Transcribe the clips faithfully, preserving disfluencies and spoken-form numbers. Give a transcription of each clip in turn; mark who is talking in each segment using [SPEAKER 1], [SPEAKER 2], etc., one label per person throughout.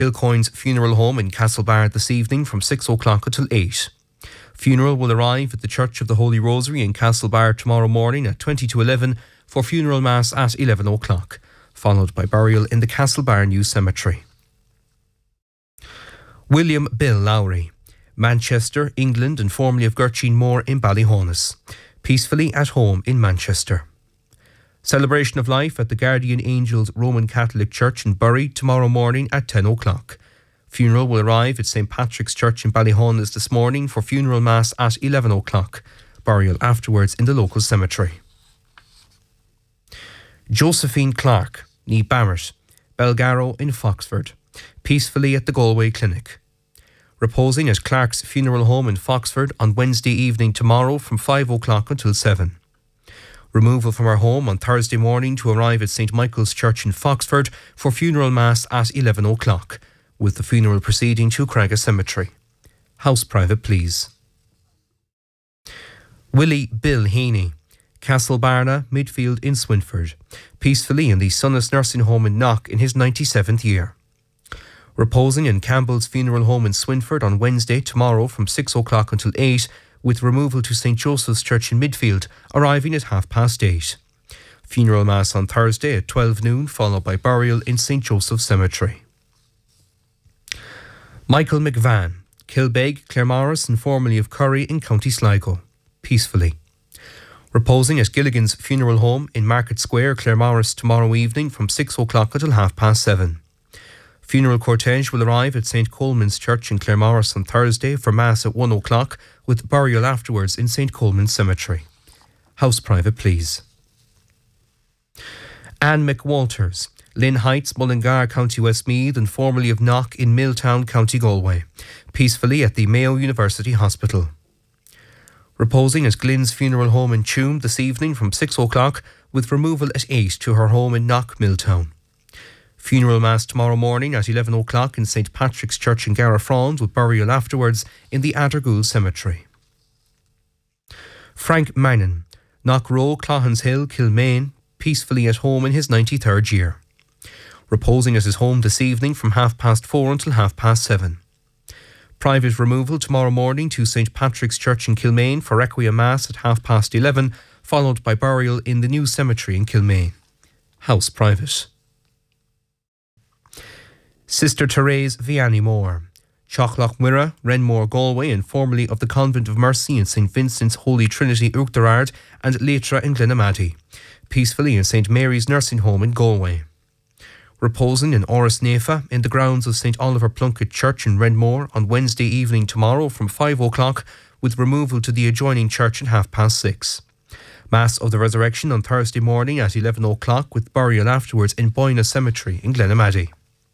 [SPEAKER 1] Bill Coyne's funeral home in Castlebar this evening from six o'clock until eight. Funeral will arrive at the Church of the Holy Rosary in Castlebar tomorrow morning at twenty to eleven for funeral mass at eleven o'clock, followed by burial in the Castlebar New Cemetery. William Bill Lowry, Manchester, England, and formerly of Gurchin Moor in Ballyhonus, peacefully at home in Manchester. Celebration of life at the Guardian Angels Roman Catholic Church in Bury tomorrow morning at ten o'clock. Funeral will arrive at Saint Patrick's Church in Ballyhonus this morning for funeral mass at eleven o'clock. Burial afterwards in the local cemetery. Josephine Clark, ní Barrett, Belgarrow in Foxford, peacefully at the Galway Clinic. Reposing at Clark's funeral home in Foxford on Wednesday evening tomorrow from five o'clock until seven. Removal from her home on Thursday morning to arrive at Saint Michael's Church in Foxford for funeral mass at eleven o'clock, with the funeral proceeding to Cragga Cemetery. House private, please. Willie Bill Heaney, Castlebarna, Midfield in Swinford, peacefully in the Sunnis Nursing Home in Knock in his ninety-seventh year. Reposing in Campbell's funeral home in Swinford on Wednesday tomorrow from six o'clock until eight, with removal to Saint Joseph's Church in Midfield, arriving at half past eight. Funeral mass on Thursday at twelve noon, followed by burial in Saint Joseph's Cemetery. Michael McVan, Kilbeg, Claremorris, and formerly of Curry in County Sligo, peacefully. Reposing at Gilligan's funeral home in Market Square, Claremorris, tomorrow evening from six o'clock until half past seven. Funeral cortege will arrive at Saint Coleman's Church in Claremorris on Thursday for mass at one o'clock, with burial afterwards in Saint Coleman's Cemetery. House private, please. Anne McWalters, Lynn Heights, Mullingar, County Westmeath, and formerly of Knock in Milltown, County Galway, peacefully at the Mayo University Hospital. Reposing at Glyn's funeral home in Tuam this evening from six o'clock, with removal at eight to her home in Knock, Milltown. Funeral mass tomorrow morning at eleven o'clock in Saint Patrick's Church in Garafrond, with burial afterwards in the Addergool Cemetery. Frank Mannon, Knockrow, Clohans Hill, Kilmaine, peacefully at home in his ninety-third year. Reposing at his home this evening from half past four until half past seven. Private removal tomorrow morning to Saint Patrick's Church in Kilmaine for Requiem Mass at half past eleven, followed by burial in the new cemetery in Kilmaine. House private. Sister Therese Vianney Moore, Chocloch Wirra, Renmore, Galway, and formerly of the Convent of Mercy in Saint Vincent's Holy Trinity, Uachtarard, and Leitra in Glenamaddy, peacefully in Saint Mary's Nursing Home in Galway. Reposing in Oris Nefa in the grounds of Saint Oliver Plunkett Church in Renmore on Wednesday evening tomorrow from five o'clock, with removal to the adjoining church at half past six. Mass of the Resurrection on Thursday morning at eleven o'clock, with burial afterwards in Boyna Cemetery in Glenamaddy.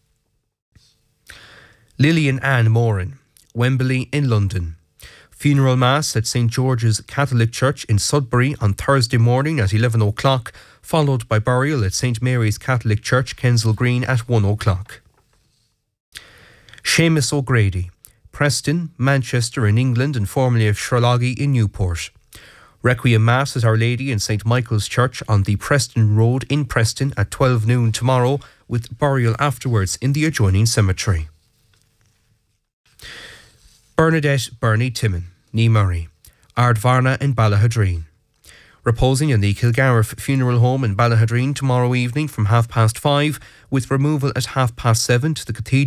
[SPEAKER 1] Lillian Ann Moran, Wembley in London. Funeral Mass at Saint George's Catholic Church in Sudbury on Thursday morning at eleven o'clock, followed by burial at Saint Mary's Catholic Church, Kensal Green, at one o'clock. Seamus O'Grady, Preston, Manchester in England, and formerly of Sherloggy in Newport. Requiem Mass at Our Lady in Saint Michael's Church on the Preston Road in Preston at twelve noon tomorrow, with burial afterwards in the adjoining cemetery. Bernadette Bernie Timon, ní Murray, Ardvarna in Ballahadreen. Reposing in the Kilgarriff Funeral Home in Ballahadreen tomorrow evening from half past five, with removal at half past seven to the Cathedral